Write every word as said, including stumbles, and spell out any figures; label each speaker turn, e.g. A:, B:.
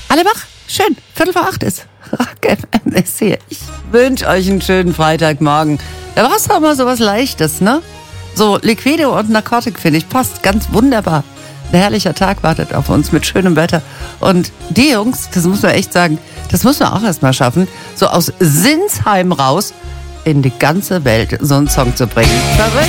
A: Alle wach? Schön. Viertel vor acht ist. Rock F M ist hier. Ich wünsche euch einen schönen Freitagmorgen. Da war es doch mal so was Leichtes, ne? So Liquido und Narkotik, finde ich, passt ganz wunderbar. Ein herrlicher Tag wartet auf uns mit schönem Wetter. Und die Jungs, das muss man echt sagen, das muss man auch erstmal schaffen, so aus Sinsheim raus in die ganze Welt so einen Song zu bringen. Verrückt.